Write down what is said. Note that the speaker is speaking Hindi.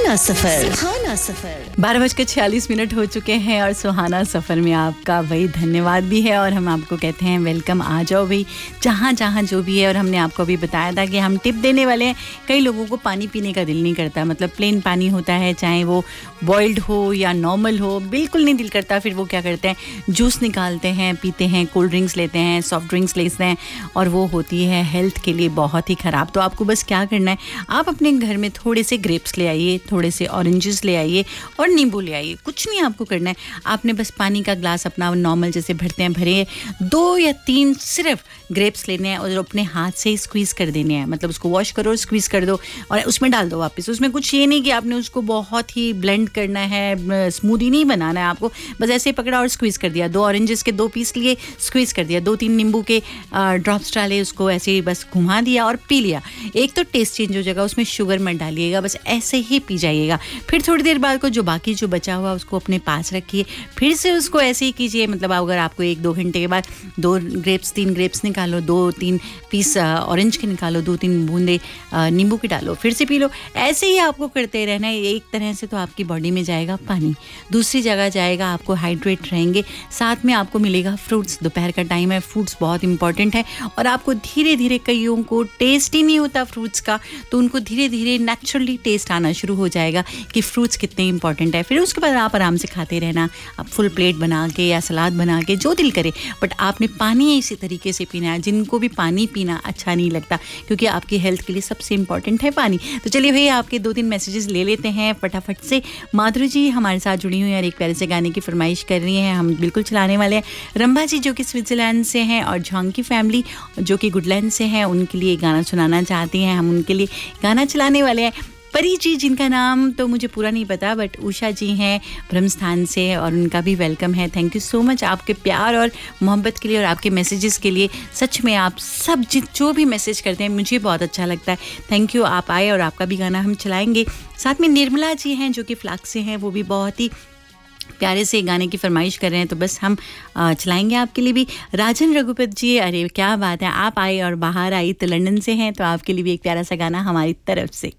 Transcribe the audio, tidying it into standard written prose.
सफर 12:46 हो चुके हैं और सुहाना सफ़र में आपका वही धन्यवाद भी है और हम आपको कहते हैं वेलकम। आ जाओ भाई जहाँ जहाँ जो भी है। और हमने आपको अभी बताया था कि हम टिप देने वाले हैं। कई लोगों को पानी पीने का दिल नहीं करता, मतलब प्लेन पानी होता है, चाहे वो बॉइल्ड हो या नॉर्मल हो, बिल्कुल नहीं दिल करता। फिर वो क्या करते हैं, जूस निकालते हैं, पीते हैं, कोल्ड ड्रिंक्स लेते हैं, सॉफ्ट ड्रिंक्स लेते हैं और वो होती है हेल्थ के लिए बहुत ही ख़राब। तो आपको बस क्या करना है, आप अपने घर में थोड़े से ग्रेप्स ले आइए, थोड़े से ऑरेंजेस ले आइए और नींबू ले आइए। कुछ नहीं आपको करना है, आपने बस पानी का ग्लास अपना नॉर्मल जैसे भरते हैं भरे 2 या 3 सिर्फ ग्रेप्स लेने हैं और अपने हाथ से ही स्क्वीज़ कर देने हैं। मतलब उसको वॉश करो, स्क्वीज़ कर दो और उसमें डाल दो वापस। उसमें कुछ ये नहीं कि आपने उसको बहुत ही ब्लेंड करना है, स्मूदी नहीं बनाना है आपको। बस ऐसे ही पकड़ा और स्क्वीज़ कर दिया। 2 ऑरेंजेस के 2 पीस लिए, स्क्वीज़ कर दिया। 2-3 नींबू के ड्रॉप्स डाले, उसको ऐसे ही बस घुमा दिया और पी लिया। एक तो टेस्ट चेंज हो जाएगा, उसमें शुगर मत डालिएगा, बस ऐसे ही पी जाइएगा। फिर थोड़ी देर बाद को जो बाकी जो बचा हुआ उसको अपने पास रखिए, फिर से उसको ऐसे ही कीजिए। मतलब अगर आपको 1-2 घंटे के बाद 2-3 ग्रेप्स निकालो, 2-3 पीस ऑरेंज के निकालो, 2-3 बूंदे नींबू के डालो, फिर से पी लो। ऐसे ही आपको करते रहना है। एक तरह से तो आपकी बॉडी में जाएगा पानी, दूसरी जगह जाएगा आपको हाइड्रेट रहेंगे, साथ में आपको मिलेगा फ्रूट्स। दोपहर का टाइम है, फ्रूट्स बहुत इंपॉर्टेंट है और आपको धीरे धीरे, कईयों को टेस्ट ही नहीं होता फ्रूट्स का, तो उनको धीरे धीरे नेचुरली टेस्ट आना शुरू हो जाएगा कि फ्रूट्स कितने इंपॉर्टेंट है। फिर उसके बाद आप आराम से खाते रहना, आप फुल प्लेट बना के या सलाद बना के, जो दिल करे, बट आपने पानी इसी तरीके से पीना है। जिनको भी पानी पीना अच्छा नहीं लगता, क्योंकि आपकी हेल्थ के लिए सबसे इंपॉर्टेंट है पानी। तो चलिए भाई आपके 2-3 मैसेजेस ले लेते हैं फटाफट से। माधुरी जी हमारे साथ जुड़ी हुई हैं और एक प्यारे से गाने की फरमाइश कर रही हैं, हम बिल्कुल चलाने वाले हैं। रंभा जी जो कि स्विट्ज़रलैंड से हैं और झांकी फैमिली जो कि गुडलैंड से हैं, उनके लिए गाना सुनाना चाहती हैं, हम उनके लिए गाना चलाने वाले हैं। परी जी जिनका नाम तो मुझे पूरा नहीं पता, बट उषा जी हैं ब्रह्मस्थान से और उनका भी वेलकम है। थैंक यू सो मच आपके प्यार और मोहब्बत के लिए और आपके मैसेजेस के लिए। सच में आप सब जो भी मैसेज करते हैं मुझे बहुत अच्छा लगता है। थैंक यू, आप आए और आपका भी गाना हम चलाएंगे। साथ में निर्मला जी हैं जो कि फ्लाक से हैं, वो भी बहुत ही प्यारे से गाने की फरमाइश कर रहे हैं, तो बस हम चलाएंगे आपके लिए भी। राजन रघुपत जी, अरे क्या बात है, आप आए और बाहर आई तो लंदन से हैं, तो आपके लिए भी एक प्यारा सा गाना हमारी तरफ से।